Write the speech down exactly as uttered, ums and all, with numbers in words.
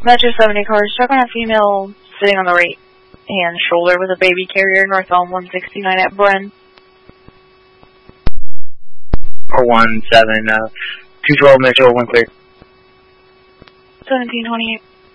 Metro seventy cars, check on a female sitting on the right hand shoulder with a baby carrier, northbound one sixty-nine at Bren. four one seven, uh, two twelve Metro, one clear. seventeen twenty-eight.